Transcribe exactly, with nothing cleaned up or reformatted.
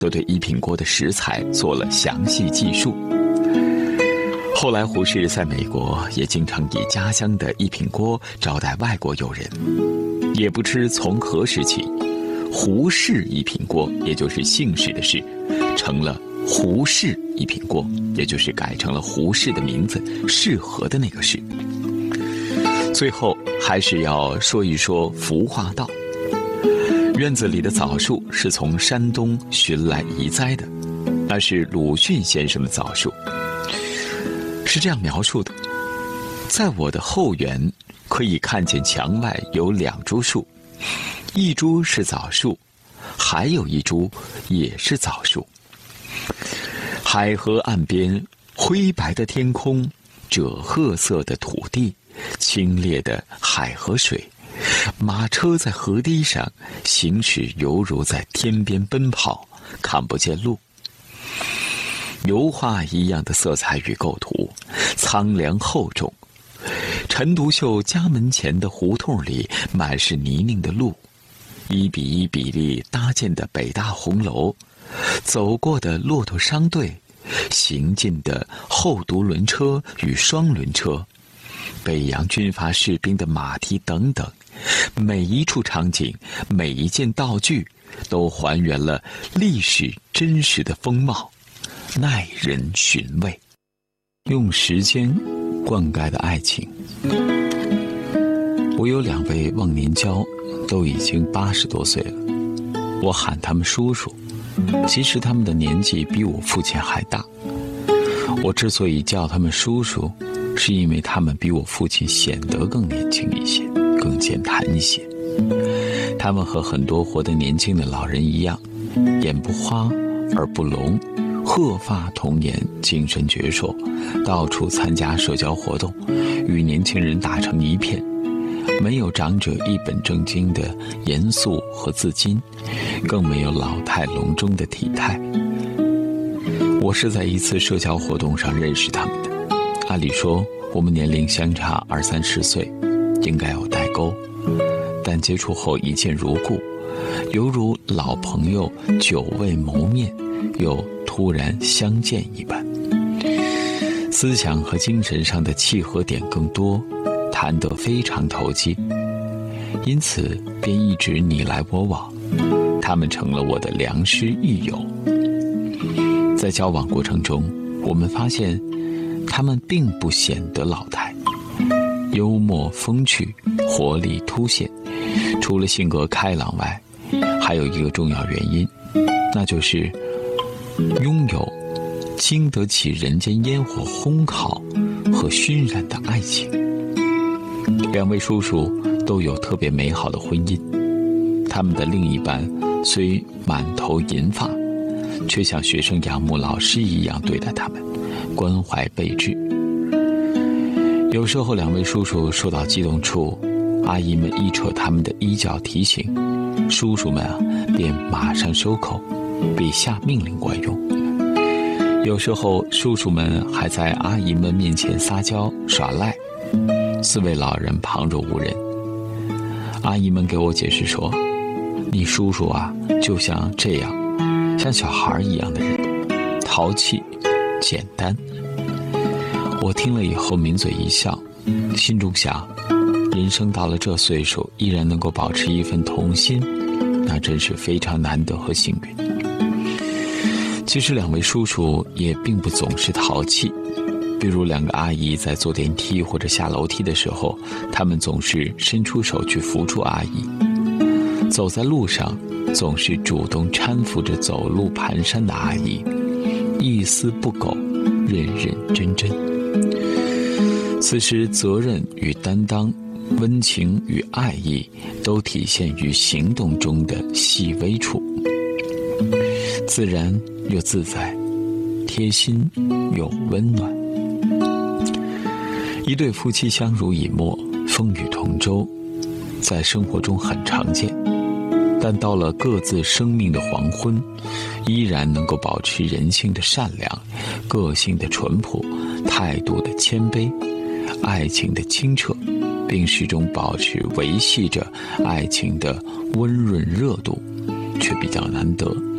都对一品锅的食材做了详细记述。后来胡适在美国也经常以家乡的一品锅招待外国友人。也不知从何时起，胡氏一品锅，也就是姓氏的氏，成了胡氏一品锅，也就是改成了胡适的名字适合的那个适。最后还是要说一说服化道。院子里的枣树是从山东寻来移栽的，那是鲁迅先生的枣树。是这样描述的：在我的后园可以看见墙外有两株树，一株是枣树，还有一株也是枣树。海河岸边，灰白的天空，赭褐色的土地，清冽的海河水，马车在河堤上行驶，犹如在天边奔跑，看不见路。油画一样的色彩与构图，苍凉厚重。陈独秀家门前的胡同里满是泥泞的路，一比一比例搭建的北大红楼，走过的骆驼商队，行进的后独轮车与双轮车，北洋军阀士兵的马蹄等等，每一处场景，每一件道具，都还原了历史真实的风貌，耐人寻味。用时间灌溉的爱情。我有两位忘年交，都已经八十多岁了，我喊他们叔叔，其实他们的年纪比我父亲还大。我之所以叫他们叔叔，是因为他们比我父亲显得更年轻一些，更健谈一些。他们和很多活得年轻的老人一样，眼不花耳不聋，鹤发童颜，精神矍铄，到处参加社交活动，与年轻人打成一片。没有长者一本正经的严肃和自矜，更没有老态龙钟的体态。我是在一次社交活动上认识他们的，按理说我们年龄相差二三十岁，应该有代沟，但接触后一见如故，犹如老朋友久未谋面，又突然相见一般。思想和精神上的契合点更多，谈得非常投机，因此便一直你来我往，他们成了我的良师益友。在交往过程中，我们发现他们并不显得老态，幽默风趣，活力凸显。除了性格开朗外，还有一个重要原因，那就是拥有经得起人间烟火烘烤和熏染的爱情。两位叔叔都有特别美好的婚姻，他们的另一半虽满头银发，却像学生仰慕老师一样对待他们，关怀备至。有时候两位叔叔说到激动处，阿姨们一扯他们的衣角提醒，叔叔们啊便马上收口，比下命令管用。有时候叔叔们还在阿姨们面前撒娇耍赖，四位老人旁若无人。阿姨们给我解释说，你叔叔啊就像这样，像小孩一样的人，淘气简单。我听了以后抿嘴一笑，心中想，人生到了这岁数依然能够保持一份童心，那真是非常难得和幸运。其实两位叔叔也并不总是淘气，比如两个阿姨在坐电梯或者下楼梯的时候，他们总是伸出手去扶住阿姨；走在路上，总是主动搀扶着走路蹒跚的阿姨，一丝不苟，认认真真。此时责任与担当，温情与爱意，都体现于行动中的细微处，自然又自在，贴心又温暖。一对夫妻相濡以沫，风雨同舟，在生活中很常见，但到了各自生命的黄昏，依然能够保持人性的善良，个性的淳朴，态度的谦卑，爱情的清澈，并始终保持维系着爱情的温润热度，却比较难得。